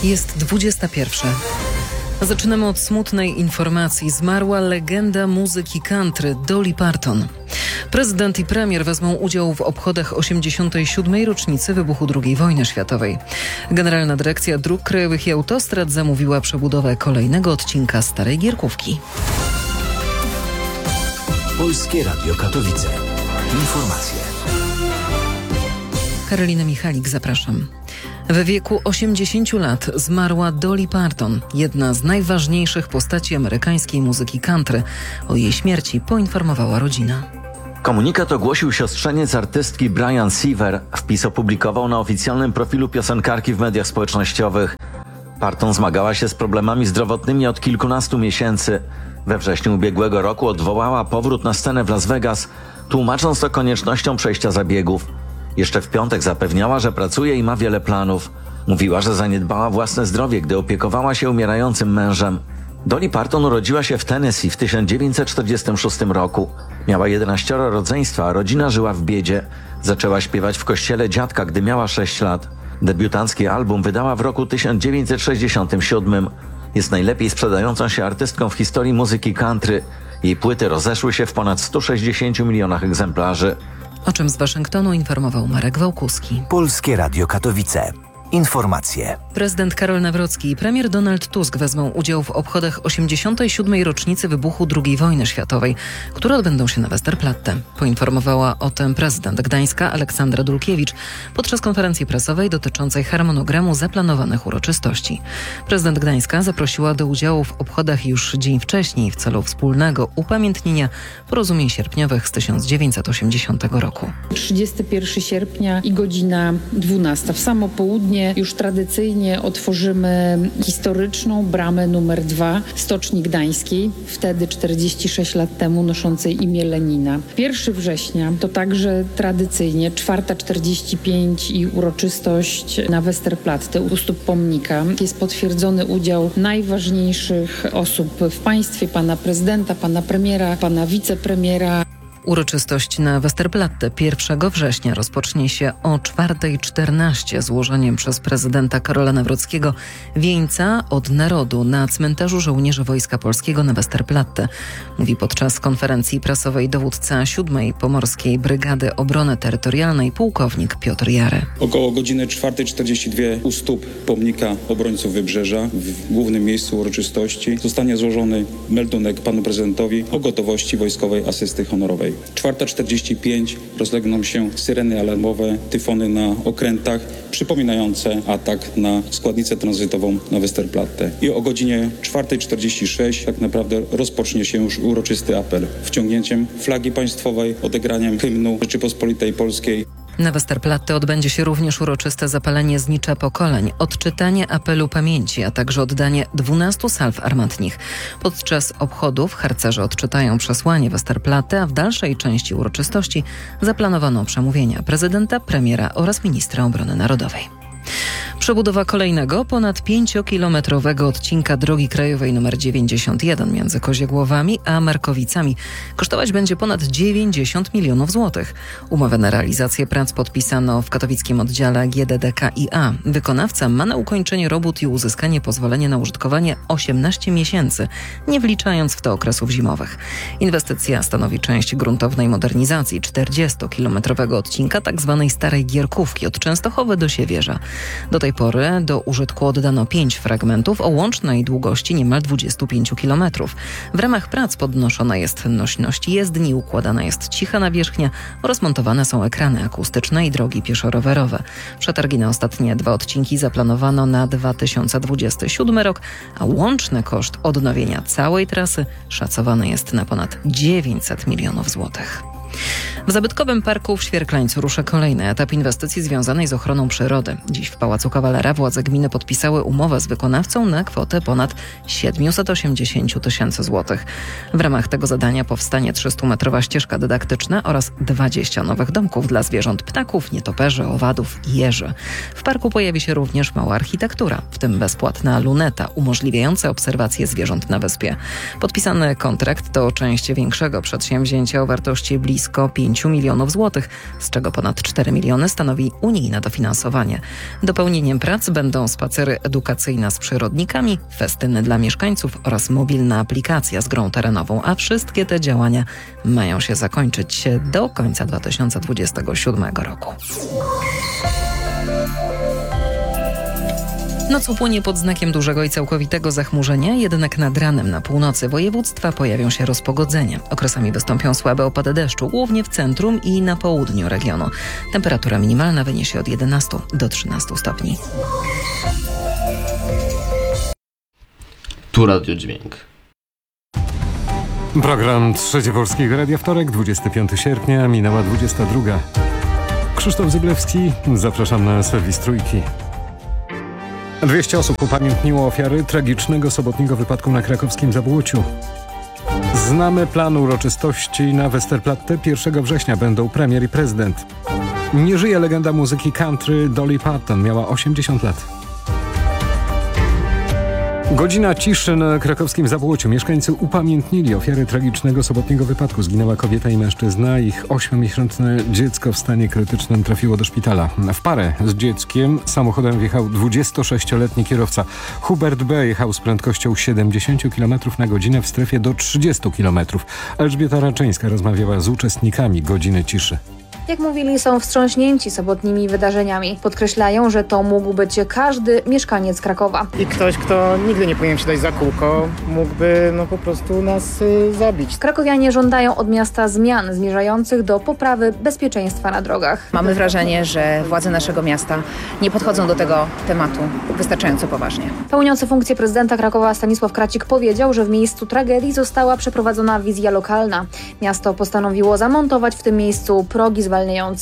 Jest 21. Zaczynamy od smutnej informacji. Zmarła legenda muzyki country Dolly Parton. Prezydent i premier wezmą udział w obchodach 87. rocznicy wybuchu II wojny światowej. Generalna Dyrekcja Dróg Krajowych i Autostrad zamówiła przebudowę kolejnego odcinka Starej Gierkówki. Polskie Radio Katowice. Informacje. Karolina Michalik, zapraszam. W wieku 80 lat zmarła Dolly Parton, jedna z najważniejszych postaci amerykańskiej muzyki country. O jej śmierci poinformowała rodzina. Komunikat ogłosił siostrzeniec artystki Brian Seaver. Wpis opublikował na oficjalnym profilu piosenkarki w mediach społecznościowych. Parton zmagała się z problemami zdrowotnymi od kilkunastu miesięcy. We wrześniu ubiegłego roku odwołała powrót na scenę w Las Vegas, tłumacząc to koniecznością przejścia zabiegów. Jeszcze w piątek zapewniała, że pracuje i ma wiele planów. Mówiła, że zaniedbała własne zdrowie, gdy opiekowała się umierającym mężem. Dolly Parton urodziła się w Tennessee w 1946 roku. Miała 11 rodzeństwa, a rodzina żyła w biedzie. Zaczęła śpiewać w kościele dziadka, gdy miała 6 lat. Debiutancki album wydała w roku 1967. Jest najlepiej sprzedającą się artystką w historii muzyki country. Jej płyty rozeszły się w ponad 160 milionach egzemplarzy. O czym z Waszyngtonu informował Marek Wałkuski. Polskie Radio Katowice. Informacje. Prezydent Karol Nawrocki i premier Donald Tusk wezmą udział w obchodach 87. rocznicy wybuchu II wojny światowej, które odbędą się na Westerplatte. Poinformowała o tym prezydent Gdańska Aleksandra Dulkiewicz podczas konferencji prasowej dotyczącej harmonogramu zaplanowanych uroczystości. Prezydent Gdańska zaprosiła do udziału w obchodach już dzień wcześniej w celu wspólnego upamiętnienia porozumień sierpniowych z 1980 roku. 31 sierpnia i godzina 12. W samo południe już tradycyjnie otworzymy historyczną bramę numer 2 Stoczni Gdańskiej, wtedy 46 lat temu noszącej imię Lenina. 1 września to także tradycyjnie 4:45 i uroczystość na Westerplatte u stóp pomnika. Jest potwierdzony udział najważniejszych osób w państwie, pana prezydenta, pana premiera, pana wicepremiera. Uroczystość na Westerplatte 1 września rozpocznie się o 4:14 złożeniem przez prezydenta Karola Nawrockiego wieńca od narodu na cmentarzu żołnierzy Wojska Polskiego na Westerplatte, mówi podczas konferencji prasowej dowódca 7. Pomorskiej Brygady Obrony Terytorialnej pułkownik Piotr Jary. Około godziny 4:42 u stóp pomnika obrońców Wybrzeża w głównym miejscu uroczystości zostanie złożony meldunek panu prezydentowi o gotowości wojskowej asysty honorowej. 4:45 rozlegną się syreny alarmowe, tyfony na okrętach, przypominające atak na składnicę tranzytową na Westerplatte. I o godzinie 4:46 tak naprawdę rozpocznie się już uroczysty apel wciągnięciem flagi państwowej, odegraniem hymnu Rzeczypospolitej Polskiej. Na Westerplatte odbędzie się również uroczyste zapalenie znicza pokoleń, odczytanie apelu pamięci, a także oddanie 12 salw armatnich. Podczas obchodów harcerze odczytają przesłanie Westerplatte, a w dalszej części uroczystości zaplanowano przemówienia prezydenta, premiera oraz ministra obrony narodowej. Przebudowa kolejnego, ponad 5-kilometrowego odcinka drogi krajowej nr 91 między Koziegłowami a Markowicami kosztować będzie ponad 90 milionów złotych. Umowę na realizację prac podpisano w katowickim oddziale GDDKiA. Wykonawca ma na ukończenie robót i uzyskanie pozwolenia na użytkowanie 18 miesięcy, nie wliczając w to okresów zimowych. Inwestycja stanowi część gruntownej modernizacji 40-kilometrowego odcinka tzw. Starej Gierkówki od Częstochowy do Siewierza. Do tej pory do użytku oddano 5 fragmentów o łącznej długości niemal 25 km. W ramach prac podnoszona jest nośność jezdni, układana jest cicha nawierzchnia oraz montowane są ekrany akustyczne i drogi pieszo-rowerowe. Przetargi na ostatnie 2 odcinki zaplanowano na 2027 rok, a łączny koszt odnowienia całej trasy szacowany jest na ponad 900 milionów złotych. W zabytkowym parku w Świerklańcu rusza kolejny etap inwestycji związanej z ochroną przyrody. Dziś w Pałacu Kawalera władze gminy podpisały umowę z wykonawcą na kwotę ponad 780 tysięcy złotych. W ramach tego zadania powstanie 300-metrowa ścieżka dydaktyczna oraz 20 nowych domków dla zwierząt, ptaków, nietoperzy, owadów i jeży. W parku pojawi się również mała architektura, w tym bezpłatna luneta umożliwiająca obserwację zwierząt na wyspie. Podpisany kontrakt to część większego przedsięwzięcia o wartości blisko 5 5 milionów złotych, z czego ponad 4 miliony stanowi unijne dofinansowanie. Dopełnieniem prac będą spacery edukacyjne z przyrodnikami, festyny dla mieszkańców oraz mobilna aplikacja z grą terenową, a wszystkie te działania mają się zakończyć do końca 2027 roku. Noc upłynie pod znakiem dużego i całkowitego zachmurzenia, jednak nad ranem na północy województwa pojawią się rozpogodzenia. Okresami wystąpią słabe opady deszczu, głównie w centrum i na południu regionu. Temperatura minimalna wyniesie od 11 do 13 stopni. Tu Radio Dźwięk. Program Trzecie Polskiego Radia, wtorek, 25 sierpnia, minęła 22. Krzysztof Zyblewski, zapraszam na serwis Trójki. 200 osób upamiętniło ofiary tragicznego sobotniego wypadku na krakowskim Zabłociu. Znamy plan uroczystości na Westerplatte. 1 września będą premier i prezydent. Nie żyje legenda muzyki country Dolly Parton, miała 80 lat. Godzina ciszy na krakowskim Zabłociu. Mieszkańcy upamiętnili ofiary tragicznego sobotniego wypadku. Zginęła kobieta i mężczyzna. Ich 8-miesięczne dziecko w stanie krytycznym trafiło do szpitala. W parę z dzieckiem samochodem wjechał 26-letni kierowca. Hubert B. jechał z prędkością 70 km na godzinę w strefie do 30 km. Elżbieta Raczyńska rozmawiała z uczestnikami godziny ciszy. Jak mówili, są wstrząśnięci sobotnimi wydarzeniami. Podkreślają, że to mógł być każdy mieszkaniec Krakowa. I ktoś, kto nigdy nie powinien się dać za kółko, mógłby po prostu nas zabić. Krakowianie żądają od miasta zmian zmierzających do poprawy bezpieczeństwa na drogach. Mamy wrażenie, że władze naszego miasta nie podchodzą do tego tematu wystarczająco poważnie. Pełniący funkcję prezydenta Krakowa Stanisław Kracik powiedział, że w miejscu tragedii została przeprowadzona wizja lokalna. Miasto postanowiło zamontować w tym miejscu progi zwalniające.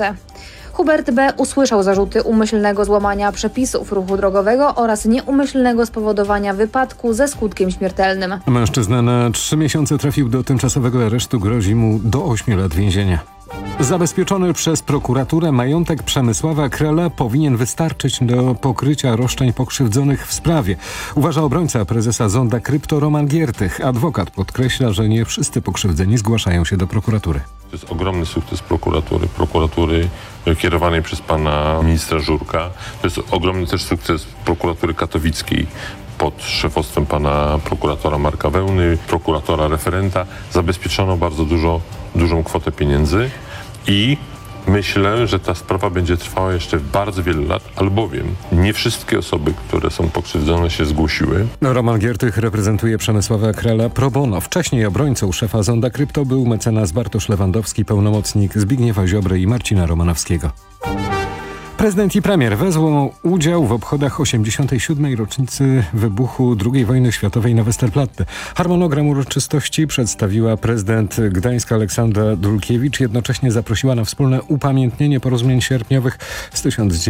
Hubert B. usłyszał zarzuty umyślnego złamania przepisów ruchu drogowego oraz nieumyślnego spowodowania wypadku ze skutkiem śmiertelnym. Mężczyzna na 3 miesiące trafił do tymczasowego aresztu, grozi mu do 8 lat więzienia. Zabezpieczony przez prokuraturę majątek Przemysława Krela powinien wystarczyć do pokrycia roszczeń pokrzywdzonych w sprawie. Uważa obrońca prezesa Zonda Krypto Roman Giertych. Adwokat podkreśla, że nie wszyscy pokrzywdzeni zgłaszają się do prokuratury. To jest ogromny sukces prokuratury kierowanej przez pana ministra Żurka. To jest ogromny też sukces prokuratury katowickiej pod szefostwem pana prokuratora Marka Wełny, prokuratora referenta. Zabezpieczono bardzo dużą kwotę pieniędzy i myślę, że ta sprawa będzie trwała jeszcze bardzo wiele lat, albowiem nie wszystkie osoby, które są pokrzywdzone, się zgłosiły. Roman Giertych reprezentuje Przemysława Krela pro bono. Wcześniej obrońcą szefa Zonda Krypto był mecenas Bartosz Lewandowski, pełnomocnik Zbigniewa Ziobry i Marcina Romanowskiego. Prezydent i premier wezmą udział w obchodach 87. rocznicy wybuchu II wojny światowej na Westerplatte. Harmonogram uroczystości przedstawiła prezydent Gdańska Aleksandra Dulkiewicz. Jednocześnie zaprosiła na wspólne upamiętnienie porozumień sierpniowych z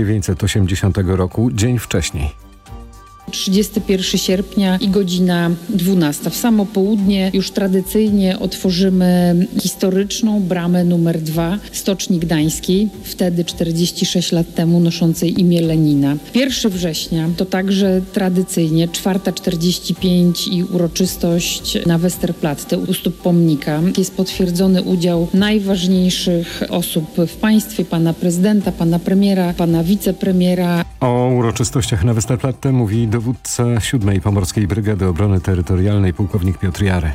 1980 roku, dzień wcześniej. 31 sierpnia i godzina 12. W samo południe już tradycyjnie otworzymy historyczną bramę numer 2 Stoczni Gdańskiej, wtedy 46 lat temu noszącej imię Lenina. 1 września to także tradycyjnie 4:45 i uroczystość na Westerplatte u stóp pomnika. Jest potwierdzony udział najważniejszych osób w państwie, pana prezydenta, pana premiera, pana wicepremiera. O uroczystościach na Westerplatte mówi dowódca 7. Pomorskiej Brygady Obrony Terytorialnej pułkownik Piotr Jary.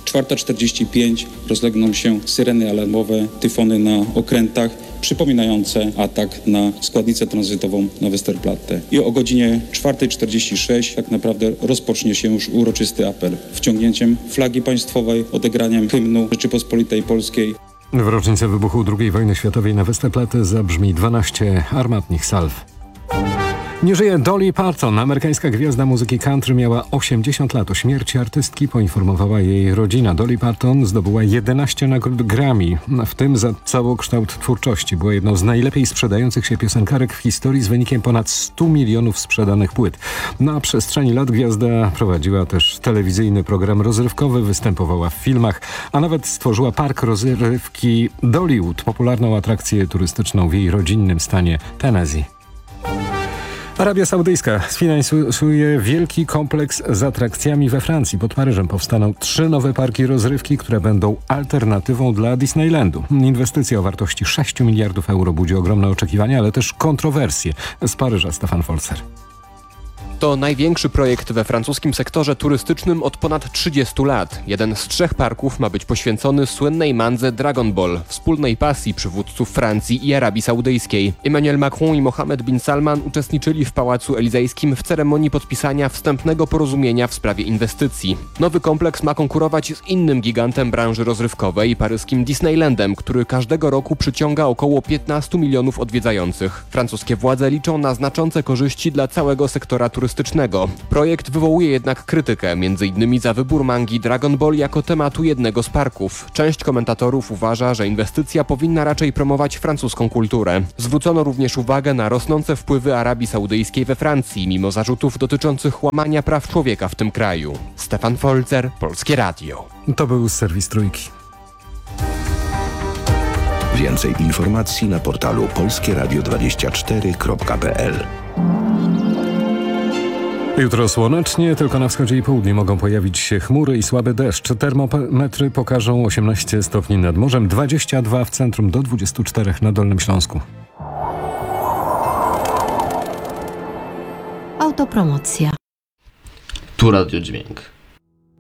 4:45 rozlegną się syreny alarmowe, tyfony na okrętach, przypominające atak na składnicę tranzytową na Westerplatte. I o godzinie 4:46 tak naprawdę rozpocznie się już uroczysty apel. Wciągnięciem flagi państwowej, odegraniem hymnu Rzeczypospolitej Polskiej. W rocznicę wybuchu II wojny światowej na Westerplatte zabrzmi 12 armatnich salw. Nie żyje Dolly Parton. Amerykańska gwiazda muzyki country miała 80 lat. O śmierci artystki poinformowała jej rodzina. Dolly Parton zdobyła 11 nagród Grammy, w tym za całokształt twórczości. Była jedną z najlepiej sprzedających się piosenkarek w historii z wynikiem ponad 100 milionów sprzedanych płyt. Na przestrzeni lat gwiazda prowadziła też telewizyjny program rozrywkowy, występowała w filmach, a nawet stworzyła park rozrywki Dollywood, popularną atrakcję turystyczną w jej rodzinnym stanie Tennessee. Arabia Saudyjska sfinansuje wielki kompleks z atrakcjami we Francji. Pod Paryżem powstaną 3 nowe parki rozrywki, które będą alternatywą dla Disneylandu. Inwestycja o wartości 6 miliardów euro budzi ogromne oczekiwania, ale też kontrowersje. Z Paryża Stefan Folzer. To największy projekt we francuskim sektorze turystycznym od ponad 30 lat. Jeden z 3 parków ma być poświęcony słynnej mandze Dragon Ball, wspólnej pasji przywódców Francji i Arabii Saudyjskiej. Emmanuel Macron i Mohammed bin Salman uczestniczyli w Pałacu Elizejskim w ceremonii podpisania wstępnego porozumienia w sprawie inwestycji. Nowy kompleks ma konkurować z innym gigantem branży rozrywkowej, paryskim Disneylandem, który każdego roku przyciąga około 15 milionów odwiedzających. Francuskie władze liczą na znaczące korzyści dla całego sektora turystycznego. Projekt wywołuje jednak krytykę, m.in. za wybór mangi Dragon Ball jako tematu jednego z parków. Część komentatorów uważa, że inwestycja powinna raczej promować francuską kulturę. Zwrócono również uwagę na rosnące wpływy Arabii Saudyjskiej we Francji, mimo zarzutów dotyczących łamania praw człowieka w tym kraju. Stefan Folzer, Polskie Radio. To był serwis Trójki. Więcej informacji na portalu polskieradio24.pl. Jutro słonecznie, tylko na wschodzie i południu mogą pojawić się chmury i słaby deszcz. Termometry pokażą 18 stopni nad morzem, 22 w centrum do 24 na Dolnym Śląsku. Autopromocja. Tu Radio Dźwięk.